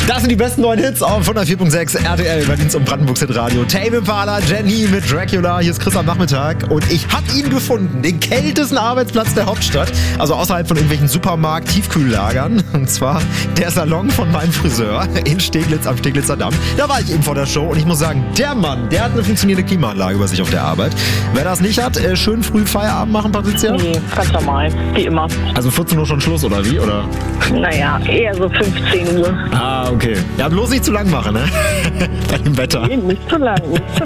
Das sind die besten neuen Hits auf 104.6 RTL, Berlins und Brandenburgs Hitradio. Tame Impala, Jenny mit Dracula. Hier ist Chris am Nachmittag und ich hab ihn gefunden. Den kältesten Arbeitsplatz der Hauptstadt. Also außerhalb von irgendwelchen Supermarkt-Tiefkühllagern. Und zwar der Salon von meinem Friseur in Steglitz am Steglitzer Damm. Da war ich eben vor der Show und ich muss sagen, der Mann, der hat eine funktionierende Klimaanlage über sich auf der Arbeit. Wer das nicht hat, schön früh Feierabend machen, Patricia? Nee, ganz normal, wie immer. Also 14 Uhr schon Schluss, oder wie? Oder? Naja, eher so 15 Uhr. Ah, okay. Ja, bloß nicht zu lang machen, ne? Bei dem Wetter. Nee, nicht zu lang, nicht zu